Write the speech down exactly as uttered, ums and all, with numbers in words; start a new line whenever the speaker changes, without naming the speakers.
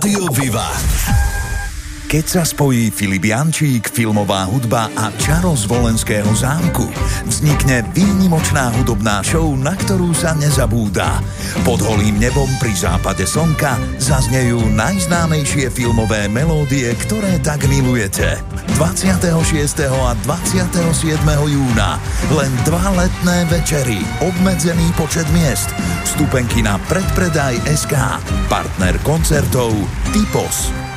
Rádio Viva. Keď sa spojí Filip Jančík, filmová hudba a čaro z Volenského zámku, vznikne výnimočná hudobná show, na ktorú sa nezabúda. Pod holým nebom pri západe slnka zaznejú najznámejšie filmové melódie, ktoré tak milujete. dvadsiateho šiesteho a dvadsiateho siedmeho júna len dva letné večery, obmedzený počet miest. Vstupenky na predpredaj bodka es ká. Partner koncertov Typos.